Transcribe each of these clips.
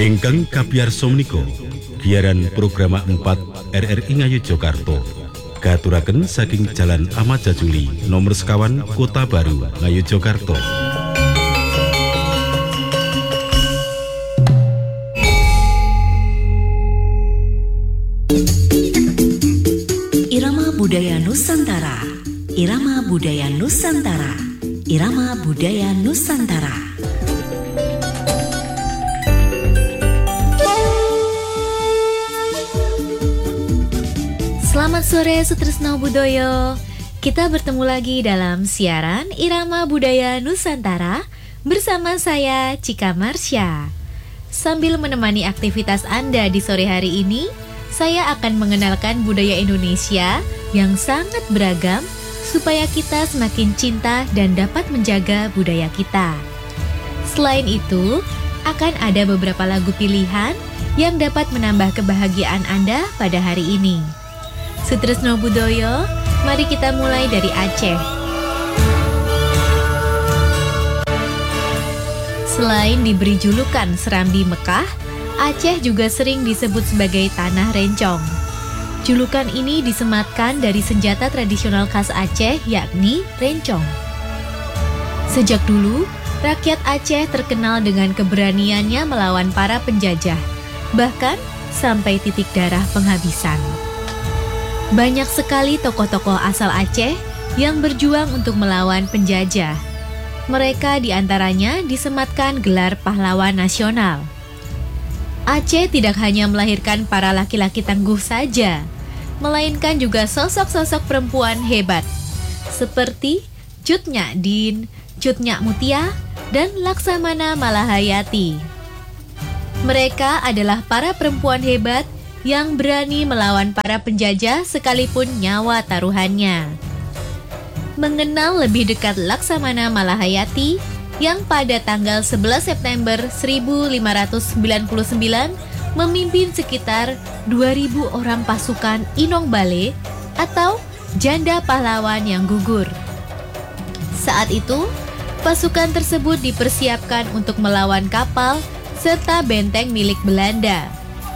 Ingkang kapiyarsa menika giaran program 4 RRI Ngayogyakarta katuraken saking Jalan Ahmad Jajuli nomor sekawan Kota Baru Ngayogyakarta. Irama Budaya Nusantara, Irama Budaya Nusantara, Irama Budaya Nusantara. Selamat sore Sutrisno Budoyo. Kita bertemu lagi dalam siaran Irama Budaya Nusantara bersama saya Cika Marsha. Sambil menemani aktivitas Anda di sore hari ini, saya akan mengenalkan budaya Indonesia yang sangat beragam supaya kita semakin cinta dan dapat menjaga budaya kita. Selain itu, akan ada beberapa lagu pilihan yang dapat menambah kebahagiaan Anda pada hari ini. Sutrisno Budoyo, mari kita mulai dari Aceh. Selain diberi julukan Serambi Mekah, Aceh juga sering disebut sebagai Tanah Rencong. Julukan ini disematkan dari senjata tradisional khas Aceh, yakni rencong. Sejak dulu, rakyat Aceh terkenal dengan keberaniannya melawan para penjajah, bahkan sampai titik darah penghabisan. Banyak sekali tokoh-tokoh asal Aceh yang berjuang untuk melawan penjajah. Mereka diantaranya disematkan gelar pahlawan nasional. Aceh tidak hanya melahirkan para laki-laki tangguh saja, melainkan juga sosok-sosok perempuan hebat, seperti Cut Nyak Din, Cut Nyak Mutia, dan Laksamana Malahayati. Mereka adalah para perempuan hebat yang berani melawan para penjajah sekalipun nyawa taruhannya. Mengenal lebih dekat Laksamana Malahayati yang pada tanggal 11 September 1599 memimpin sekitar 2.000 orang pasukan Inong Bale atau janda pahlawan yang gugur. Saat itu, pasukan tersebut dipersiapkan untuk melawan kapal serta benteng milik Belanda.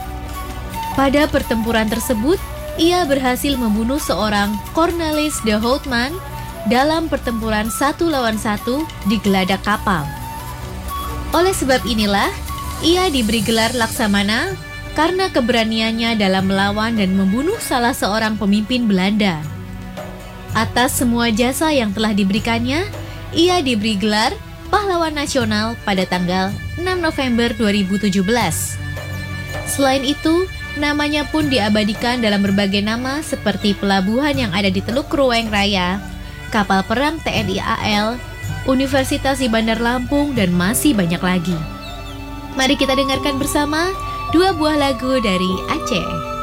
Pada pertempuran tersebut, ia berhasil membunuh seorang Cornelis de Houtman dalam pertempuran 1 lawan 1 di geladak kapal. Oleh sebab inilah, ia diberi gelar Laksamana karena keberaniannya dalam melawan dan membunuh salah seorang pemimpin Belanda. Atas semua jasa yang telah diberikannya, ia diberi gelar Pahlawan Nasional pada tanggal 6 November 2017. Selain itu, namanya pun diabadikan dalam berbagai nama seperti pelabuhan yang ada di Teluk Krueng Raya, kapal perang TNI AL, Universitas di Bandar Lampung, dan masih banyak lagi. Mari kita dengarkan bersama dua buah lagu dari Aceh.